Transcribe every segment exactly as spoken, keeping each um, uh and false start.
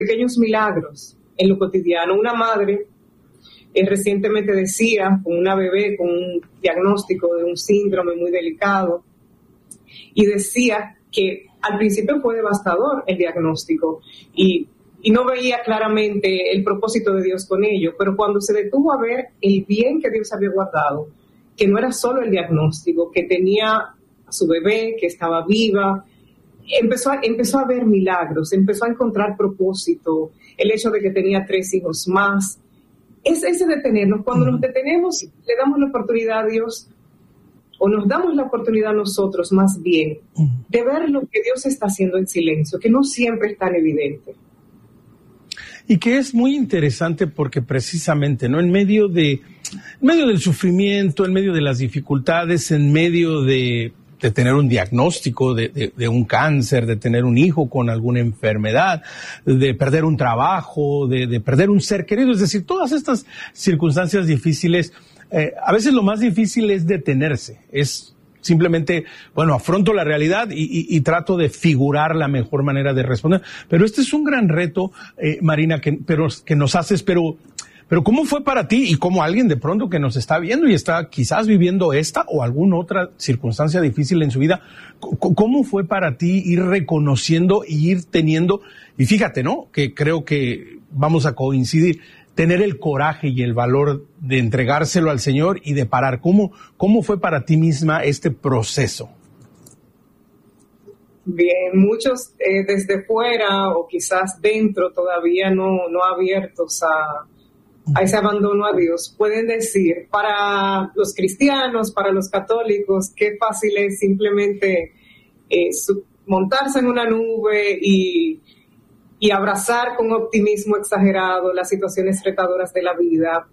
pequeños milagros en lo cotidiano. Una madre eh, recientemente decía, con una bebé con un diagnóstico de un síndrome muy delicado, y decía que al principio fue devastador el diagnóstico y, y no veía claramente el propósito de Dios con ello, pero cuando se detuvo a ver el bien que Dios había guardado, que no era solo el diagnóstico, que tenía a su bebé, que estaba viva, empezó a, empezó a ver milagros, empezó a encontrar propósito, el hecho de que tenía tres hijos más. Es ese detenernos. Cuando nos detenemos, le damos la oportunidad a Dios, o nos damos la oportunidad a nosotros más bien, de ver lo que Dios está haciendo en silencio, que no siempre es tan evidente. Y que es muy interesante porque precisamente, ¿no? En medio de, en medio del sufrimiento, en medio de las dificultades, en medio de, de tener un diagnóstico de, de, de un cáncer, de tener un hijo con alguna enfermedad, de perder un trabajo, de, de perder un ser querido, es decir, todas estas circunstancias difíciles, eh, a veces lo más difícil es detenerse, es simplemente, bueno, afronto la realidad y, y, y trato de figurar la mejor manera de responder. Pero este es un gran reto, eh, Marina, que, pero, que nos haces, pero, pero ¿cómo fue para ti y como alguien de pronto que nos está viendo y está quizás viviendo esta o alguna otra circunstancia difícil en su vida? ¿Cómo fue para ti ir reconociendo y ir teniendo, y fíjate, ¿no? Que creo que vamos a coincidir, tener el coraje y el valor de entregárselo al Señor y de parar. ¿Cómo, cómo fue para ti misma este proceso? Bien, muchos eh, desde fuera o quizás dentro todavía no, no abiertos a, a ese abandono a Dios, pueden decir, para los cristianos, para los católicos, qué fácil es simplemente eh, su, montarse en una nube y y abrazar con optimismo exagerado las situaciones retadoras de la vida,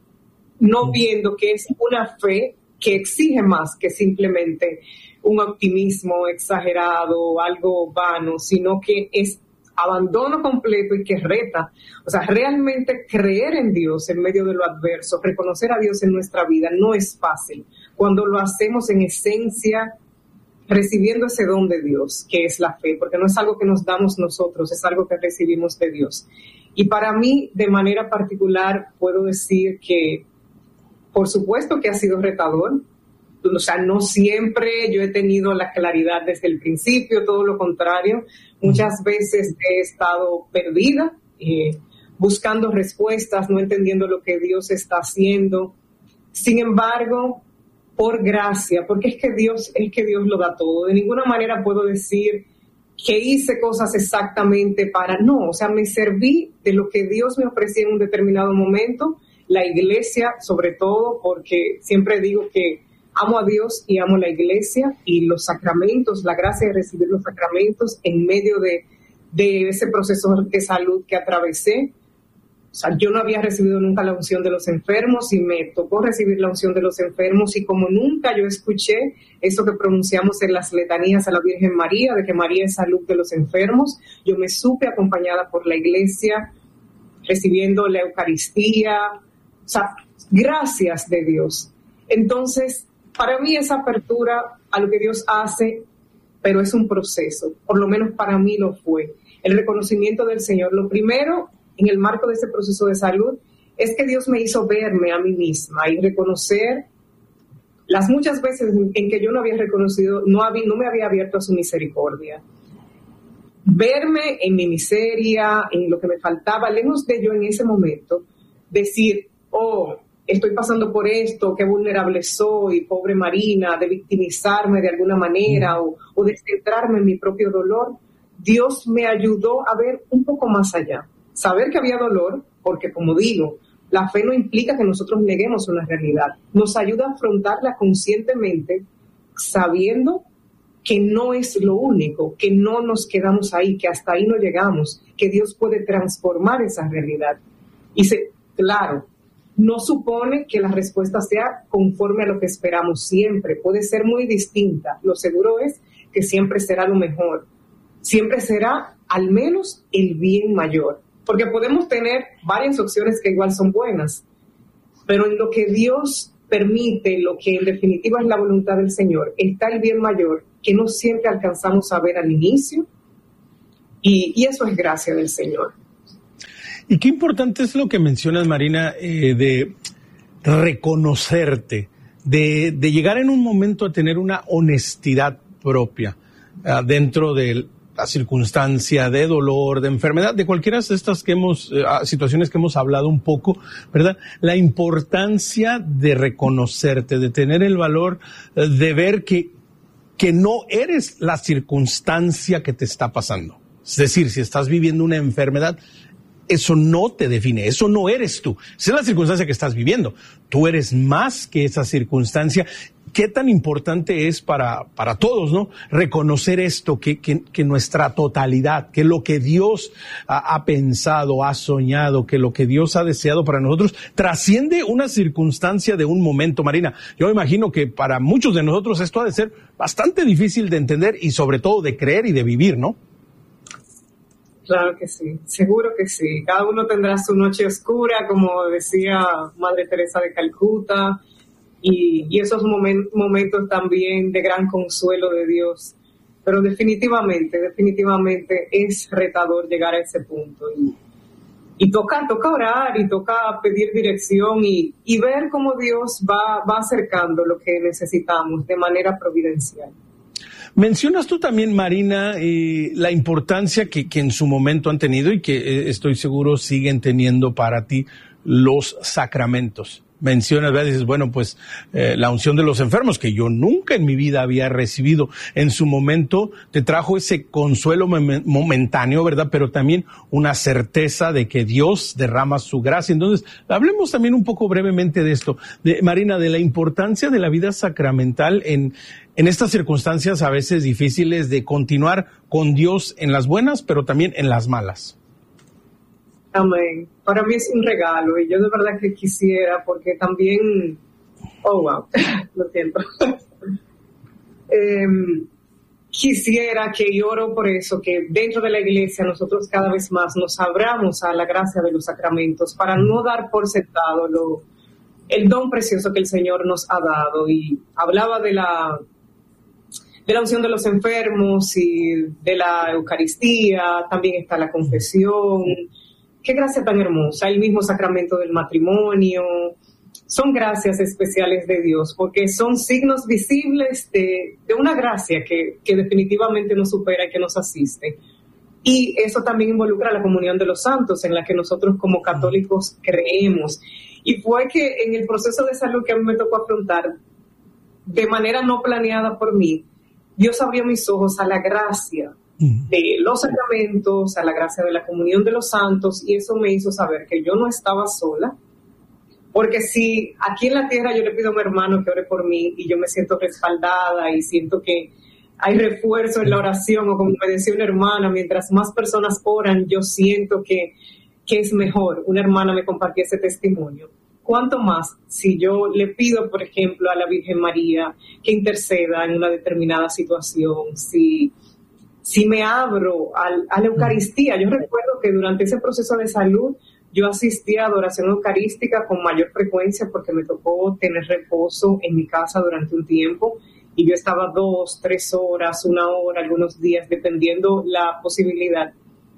no viendo que es una fe que exige más que simplemente un optimismo exagerado, algo vano, sino que es abandono completo y que reta. O sea, realmente creer en Dios en medio de lo adverso, reconocer a Dios en nuestra vida no es fácil. Cuando lo hacemos en esencia, recibiendo ese don de Dios, que es la fe, porque no es algo que nos damos nosotros, es algo que recibimos de Dios. Y para mí, de manera particular, puedo decir que, por supuesto que ha sido retador, o sea, no siempre yo he tenido la claridad desde el principio, todo lo contrario, muchas veces he estado perdida, eh, buscando respuestas, no entendiendo lo que Dios está haciendo. Sin embargo, por gracia, porque es que Dios, es que Dios lo da todo. De ninguna manera puedo decir que hice cosas exactamente para, no, o sea, me serví de lo que Dios me ofrecía en un determinado momento, la iglesia sobre todo, porque siempre digo que amo a Dios y amo la iglesia y los sacramentos, la gracia de recibir los sacramentos en medio de, de ese proceso de salud que atravesé. O sea, yo no había recibido nunca la unción de los enfermos y me tocó recibir la unción de los enfermos, y como nunca yo escuché eso que pronunciamos en las letanías a la Virgen María, de que María es salud de los enfermos, yo me supe acompañada por la iglesia, recibiendo la Eucaristía, o sea, gracias de Dios. Entonces, para mí esa apertura a lo que Dios hace, pero es un proceso, por lo menos para mí lo fue, el reconocimiento del Señor. Lo primero, en el marco de ese proceso de salud, es que Dios me hizo verme a mí misma y reconocer las muchas veces en que yo no había reconocido, no, había, no me había abierto a su misericordia. Verme en mi miseria, en lo que me faltaba, lejos de yo en ese momento, decir, oh, estoy pasando por esto, qué vulnerable soy, pobre Marina, de victimizarme de alguna manera o, o de centrarme en mi propio dolor. Dios me ayudó a ver un poco más allá. Saber que había dolor, porque como digo, la fe no implica que nosotros neguemos una realidad. Nos ayuda a afrontarla conscientemente, sabiendo que no es lo único, que no nos quedamos ahí, que hasta ahí no llegamos, que Dios puede transformar esa realidad. Y se, claro, no supone que la respuesta sea conforme a lo que esperamos siempre. Puede ser muy distinta. Lo seguro es que siempre será lo mejor. Siempre será al menos el bien mayor. Porque podemos tener varias opciones que igual son buenas, pero en lo que Dios permite, lo que en definitiva es la voluntad del Señor, está el bien mayor que no siempre alcanzamos a ver al inicio, y, y eso es gracia del Señor. Y qué importante es lo que mencionas, Marina, eh, de reconocerte, de, de llegar en un momento a tener una honestidad propia uh, dentro de la circunstancia de dolor, de enfermedad, de cualquiera de estas que hemos, eh, situaciones que hemos hablado un poco, ¿verdad? La importancia de reconocerte, de tener el valor eh, de ver que, que no eres la circunstancia que te está pasando. Es decir, si estás viviendo una enfermedad, eso no te define, eso no eres tú. Esa es la circunstancia que estás viviendo. Tú eres más que esa circunstancia. Qué tan importante es para, para todos, ¿no? Reconocer esto, que, que, que nuestra totalidad, que lo que Dios ha, ha pensado, ha soñado, que lo que Dios ha deseado para nosotros trasciende una circunstancia de un momento. Marina, yo me imagino que para muchos de nosotros esto ha de ser bastante difícil de entender y sobre todo de creer y de vivir, ¿no? Claro que sí, seguro que sí. Cada uno tendrá su noche oscura, como decía Madre Teresa de Calcuta, y, y esos momen, momentos también de gran consuelo de Dios. Pero definitivamente, definitivamente es retador llegar a ese punto. Y, y toca, toca orar y toca pedir dirección y, y ver cómo Dios va, va acercando lo que necesitamos de manera providencial. Mencionas tú también, Marina, eh, la importancia que, que en su momento han tenido y que eh, estoy seguro siguen teniendo para ti los sacramentos. Mencionas, ¿verdad? Dices, bueno, pues eh, la unción de los enfermos, que yo nunca en mi vida había recibido. En su momento te trajo ese consuelo mom- momentáneo, ¿verdad? Pero también una certeza de que Dios derrama su gracia. Entonces, hablemos también un poco brevemente de esto, de, Marina, de la importancia de la vida sacramental en, en estas circunstancias a veces difíciles de continuar con Dios en las buenas, pero también en las malas. Amén. Para mí es un regalo y yo de verdad que quisiera, porque también, oh wow, lo siento. eh, quisiera que y oro por eso, que dentro de la iglesia nosotros cada vez más nos abramos a la gracia de los sacramentos para no dar por sentado lo, el don precioso que el Señor nos ha dado. Y hablaba de la, de la unción de los enfermos y de la Eucaristía, también está la confesión. Qué gracia tan hermosa, el mismo sacramento del matrimonio. Son gracias especiales de Dios, porque son signos visibles de, de una gracia que, que definitivamente nos supera y que nos asiste. Y eso también involucra la comunión de los santos, en la que nosotros como católicos creemos. Y fue que en el proceso de salud que a mí me tocó afrontar, de manera no planeada por mí, Dios abrió mis ojos a la gracia de los sacramentos, a la gracia de la comunión de los santos, y eso me hizo saber que yo no estaba sola, porque si aquí en la tierra yo le pido a mi hermano que ore por mí y yo me siento respaldada y siento que hay refuerzo en la oración, o como me decía una hermana, mientras más personas oran, yo siento que, que es mejor. Una hermana me compartía ese testimonio. ¿Cuánto más si yo le pido, por ejemplo, a la Virgen María que interceda en una determinada situación? Si Si me abro al, a la Eucaristía. Yo recuerdo que durante ese proceso de salud yo asistí a adoración eucarística con mayor frecuencia porque me tocó tener reposo en mi casa durante un tiempo y yo estaba dos, tres horas, una hora, algunos días, dependiendo la posibilidad.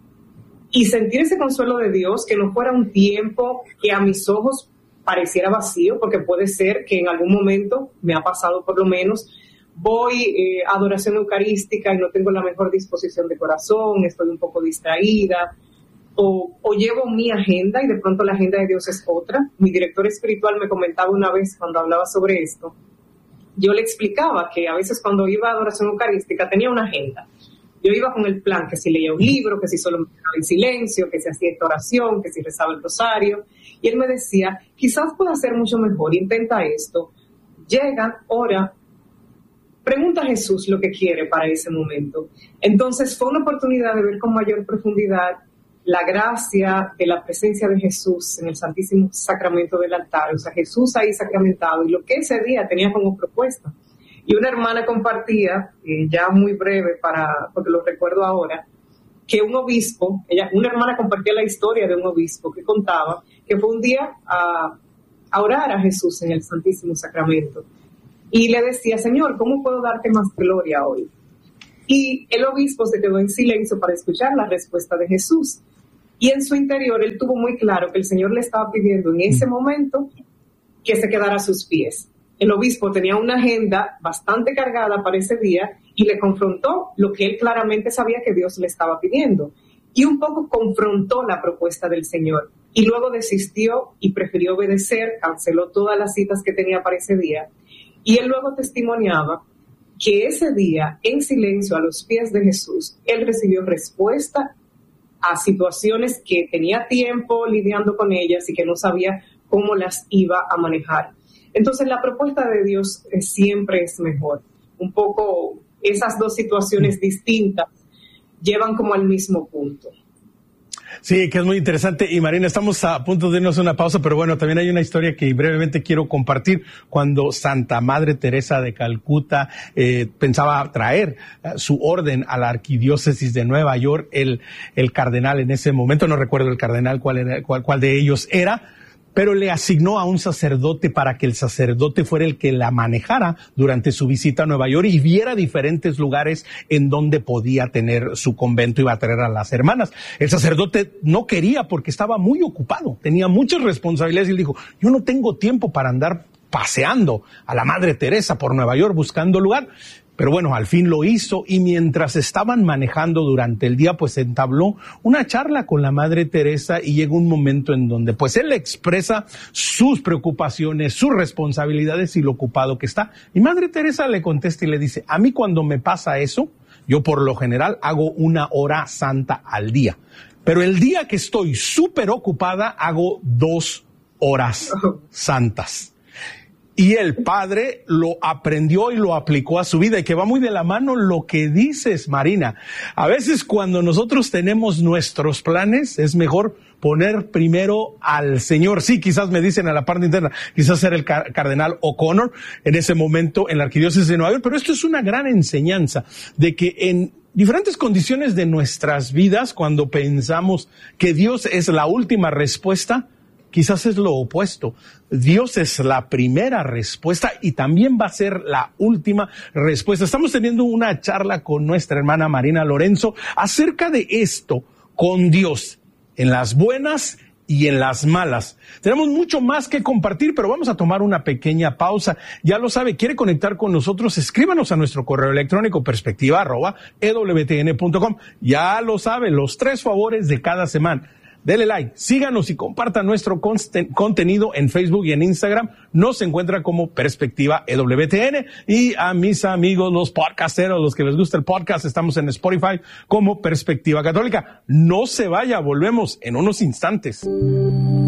Y sentir ese consuelo de Dios, que no fuera un tiempo que a mis ojos pareciera vacío, porque puede ser que en algún momento, me ha pasado por lo menos, voy eh, a adoración eucarística y no tengo la mejor disposición de corazón, estoy un poco distraída, o, o llevo mi agenda y de pronto la agenda de Dios es otra. Mi director espiritual me comentaba una vez cuando hablaba sobre esto, yo le explicaba que a veces cuando iba a adoración eucarística tenía una agenda. Yo iba con el plan que si leía un libro, que si solo me quedaba en silencio, que si hacía esta oración, que si rezaba el rosario, y él me decía, quizás pueda ser mucho mejor, intenta esto, llega, ora, pregunta a Jesús lo que quiere para ese momento. Entonces fue una oportunidad de ver con mayor profundidad la gracia de la presencia de Jesús en el Santísimo Sacramento del altar, o sea, Jesús ahí sacramentado, y lo que ese día tenía como propuesta. Y una hermana compartía, eh, ya muy breve, para porque lo recuerdo ahora, que un obispo, ella, una hermana compartía la historia de un obispo que contaba que fue un día a, a orar a Jesús en el Santísimo Sacramento. Y le decía, Señor, ¿cómo puedo darte más gloria hoy? Y el obispo se quedó en silencio para escuchar la respuesta de Jesús. Y en su interior él tuvo muy claro que el Señor le estaba pidiendo en ese momento que se quedara a sus pies. El obispo tenía una agenda bastante cargada para ese día y le confrontó lo que él claramente sabía que Dios le estaba pidiendo. Y un poco confrontó la propuesta del Señor. Y luego desistió y prefirió obedecer, canceló todas las citas que tenía para ese día. Y él luego testimoniaba que ese día, en silencio, a los pies de Jesús, él recibió respuesta a situaciones que tenía tiempo lidiando con ellas y que no sabía cómo las iba a manejar. Entonces, la propuesta de Dios siempre es mejor. Un poco esas dos situaciones distintas llevan como al mismo punto. Sí, que es muy interesante. Y Marina, estamos a punto de irnos a una pausa, pero bueno, también hay una historia que brevemente quiero compartir. Cuando Santa Madre Teresa de Calcuta eh, pensaba traer uh, su orden a la arquidiócesis de Nueva York, el, el cardenal en ese momento, no recuerdo el cardenal cuál, era, cuál, cuál de ellos era, pero le asignó a un sacerdote para que el sacerdote fuera el que la manejara durante su visita a Nueva York y viera diferentes lugares en donde podía tener su convento y iba a traer a las hermanas. El sacerdote no quería porque estaba muy ocupado, tenía muchas responsabilidades y él dijo, yo no tengo tiempo para andar paseando a la Madre Teresa por Nueva York buscando lugar. Pero bueno, al fin lo hizo y mientras estaban manejando durante el día, pues entabló una charla con la Madre Teresa y llegó un momento en donde pues él le expresa sus preocupaciones, sus responsabilidades y lo ocupado que está. Y Madre Teresa le contesta y le dice, a mí cuando me pasa eso, yo por lo general hago una hora santa al día. Pero el día que estoy súper ocupada, hago dos horas santas. Y el padre lo aprendió y lo aplicó a su vida, y que va muy de la mano lo que dices, Marina. A veces cuando nosotros tenemos nuestros planes, es mejor poner primero al Señor. Sí, quizás me dicen a la parte interna, quizás era el car- cardenal O'Connor en ese momento en la arquidiócesis de Nueva York, pero esto es una gran enseñanza de que en diferentes condiciones de nuestras vidas, cuando pensamos que Dios es la última respuesta, quizás es lo opuesto. Dios es la primera respuesta y también va a ser la última respuesta. Estamos teniendo una charla con nuestra hermana Marina Lorenzo acerca de esto con Dios, en las buenas y en las malas. Tenemos mucho más que compartir, pero vamos a tomar una pequeña pausa. Ya lo sabe, quiere conectar con nosotros, escríbanos a nuestro correo electrónico perspectiva arroba e w t n punto com. Ya lo sabe, los tres favores de cada semana. Dele like, síganos y compartan nuestro consten- contenido en Facebook y en Instagram. Nos encuentra como Perspectiva E W T N. Y a mis amigos, los podcasteros, los que les gusta el podcast, estamos en Spotify como Perspectiva Católica. No se vaya, volvemos en unos instantes.